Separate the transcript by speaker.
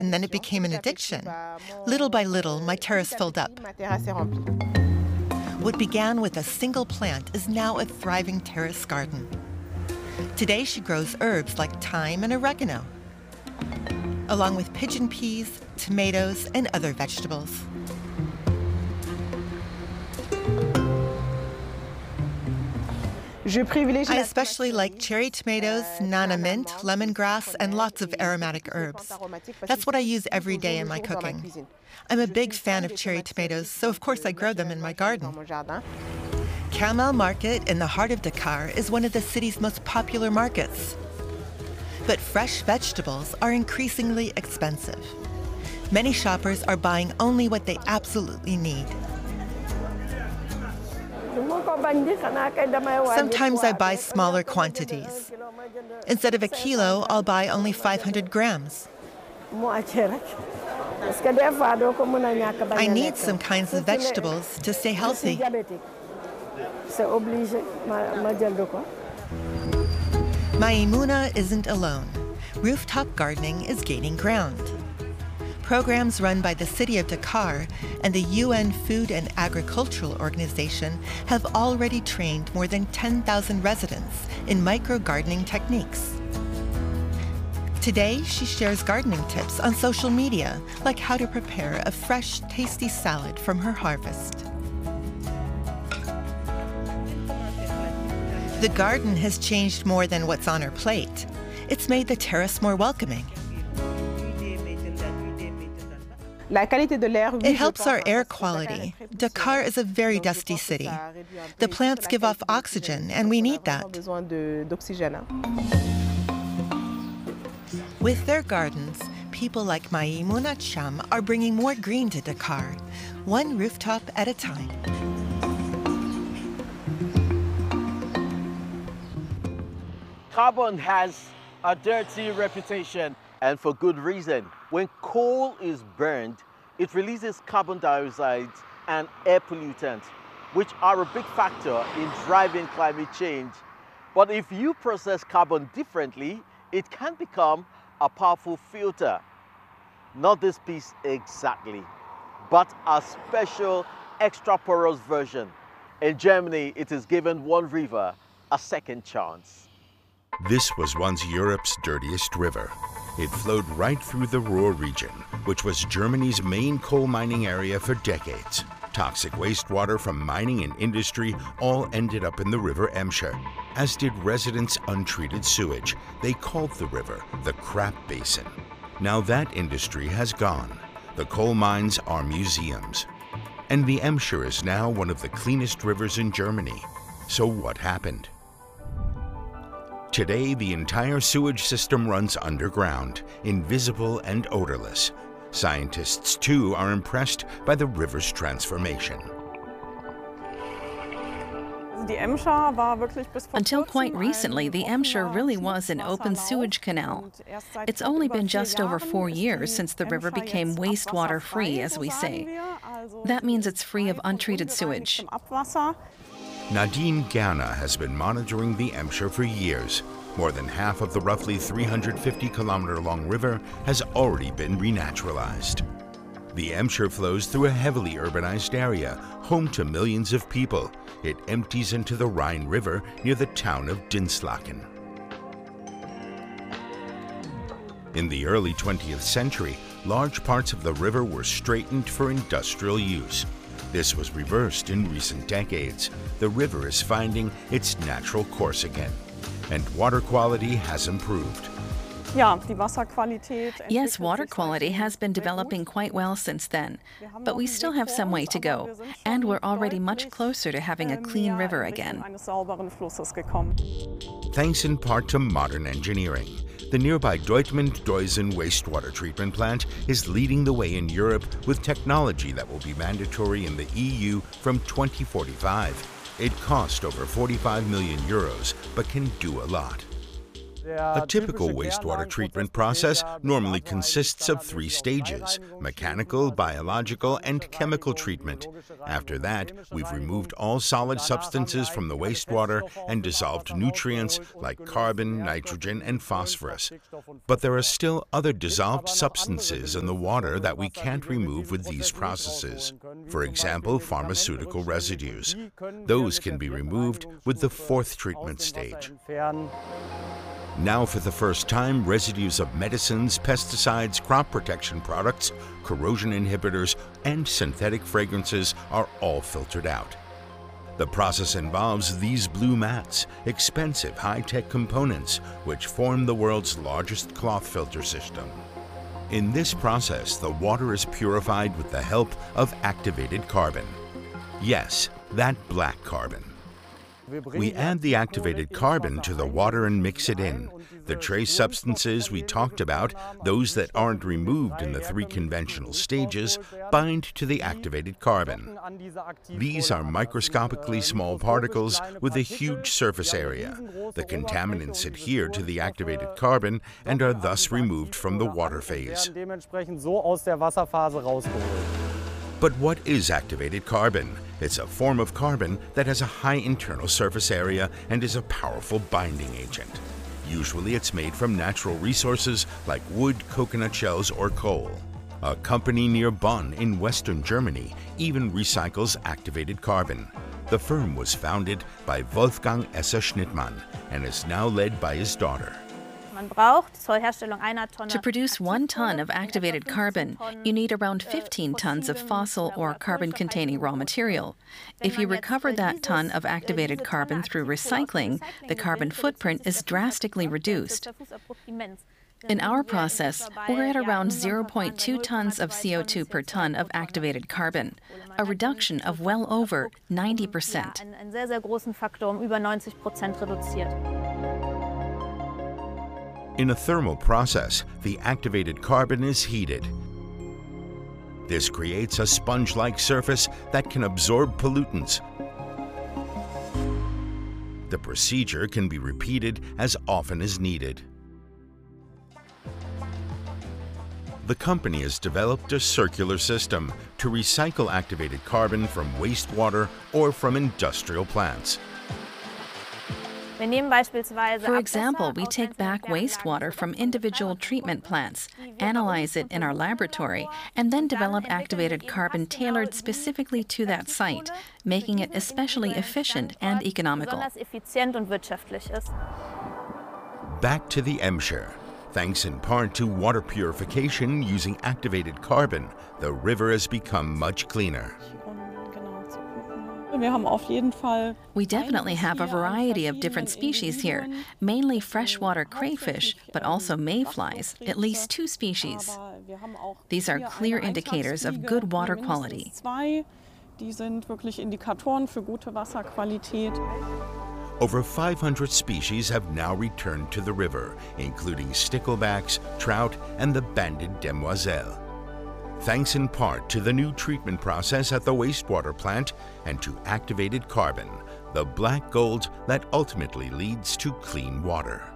Speaker 1: and then it became an addiction. Little by little, my terrace filled up. What began with a single plant is now a thriving terrace garden. Today, she grows herbs like thyme and oregano, along with pigeon peas, tomatoes, and other vegetables. I especially like cherry tomatoes, nana mint, lemongrass, and lots of aromatic herbs. That's what I use every day in my cooking. I'm a big fan of cherry tomatoes, so of course I grow them in my garden. Kamel Market in the heart of Dakar is one of the city's most popular markets. But fresh vegetables are increasingly expensive. Many shoppers are buying only what they absolutely need. Sometimes I buy smaller quantities. Instead of a kilo, I'll buy only 500 grams. I need some kinds of vegetables to stay healthy. Maimouna isn't alone. Rooftop gardening is gaining ground. Programs run by the City of Dakar and the UN Food and Agricultural Organization have already trained more than 10,000 residents in micro-gardening techniques. Today, she shares gardening tips on social media, like how to prepare a fresh, tasty salad from her harvest. The garden has changed more than what's on her plate. It's made the terrace more welcoming. It helps our air quality. Dakar is a very dusty city. The plants give off oxygen, and we need that. With their gardens, people like Maimouna Cham are bringing more green to Dakar, one rooftop at a time.
Speaker 2: Carbon has a dirty reputation, and for good reason. When coal is burned, it releases carbon dioxide and air pollutants, which are a big factor in driving climate change. But if you process carbon differently, it can become a powerful filter. Not this piece exactly, but a special extra porous version. In Germany, it is given one river a second chance.
Speaker 3: This was once Europe's dirtiest river. It flowed right through the Ruhr region, which was Germany's main coal mining area for decades. Toxic wastewater from mining and industry all ended up in the River Emscher, as did residents' untreated sewage. They called the river the crap basin. Now that industry has gone. The coal mines are museums. And the Emscher is now one of the cleanest rivers in Germany. So what happened? Today, the entire sewage system runs underground, invisible and odorless. Scientists, too, are impressed by the river's transformation.
Speaker 4: Until quite recently, the Emscher really was an open sewage canal. It's only been just over 4 years since the river became wastewater-free, as we say. That means it's free of untreated sewage.
Speaker 3: Nadine Gerner has been monitoring the Emscher for years. More than half of the roughly 350-kilometer-long river has already been renaturalized. The Emscher flows through a heavily urbanized area, home to millions of people. It empties into the Rhine River near the town of Dinslaken. In the early 20th century, large parts of the river were straightened for industrial use. This was reversed in recent decades. The river is finding its natural course again, and water quality has improved.
Speaker 4: Yes, water quality has been developing quite well since then, but we still have some way to go, and we're already much closer to having a clean river again.
Speaker 3: Thanks in part to modern engineering. The nearby Dortmund-Deusen wastewater treatment plant is leading the way in Europe with technology that will be mandatory in the EU from 2045. It cost over 45 million euros, but can do a lot. A typical wastewater treatment process normally consists of 3 stages: mechanical, biological, and chemical treatment. After that, we've removed all solid substances from the wastewater and dissolved nutrients like carbon, nitrogen, and phosphorus. But there are still other dissolved substances in the water that we can't remove with these processes. For example, pharmaceutical residues. Those can be removed with the 4th treatment stage. Now, for the first time, residues of medicines, pesticides, crop protection products, corrosion inhibitors, and synthetic fragrances are all filtered out. The process involves these blue mats, expensive high-tech components, which form the world's largest cloth filter system. In this process, the water is purified with the help of activated carbon. Yes, that black carbon. We add the activated carbon to the water and mix it in. The trace substances we talked about, those that aren't removed in the 3 conventional stages, bind to the activated carbon. These are microscopically small particles with a huge surface area. The contaminants adhere to the activated carbon and are thus removed from the water phase. But what is activated carbon? It's a form of carbon that has a high internal surface area and is a powerful binding agent. Usually it's made from natural resources like wood, coconut shells, or coal. A company near Bonn in western Germany even recycles activated carbon. The firm was founded by Wolfgang Esser-Schnittmann and is now led by his daughter.
Speaker 4: To produce 1 ton of activated carbon, you need around 15 tons of fossil or carbon-containing raw material. If you recover that ton of activated carbon through recycling, the carbon footprint is drastically reduced. In our process, we're at around 0.2 tons of CO2 per ton of activated carbon, a reduction of well over 90%.
Speaker 3: In a thermal process, the activated carbon is heated. This creates a sponge-like surface that can absorb pollutants. The procedure can be repeated as often as needed. The company has developed a circular system to recycle activated carbon from wastewater or from industrial plants.
Speaker 4: For example, we take back wastewater from individual treatment plants, analyze it in our laboratory, and then develop activated carbon tailored specifically to that site, making it especially efficient and economical.
Speaker 3: Back to the Emscher. Thanks in part to water purification using activated carbon, the river has become much cleaner.
Speaker 4: We definitely have a variety of different species here, mainly freshwater crayfish, but also mayflies, at least 2 species. These are clear indicators of good water quality.
Speaker 3: Over 500 species have now returned to the river, including sticklebacks, trout, and the banded demoiselle. Thanks in part to the new treatment process at the wastewater plant and to activated carbon, the black gold that ultimately leads to clean water.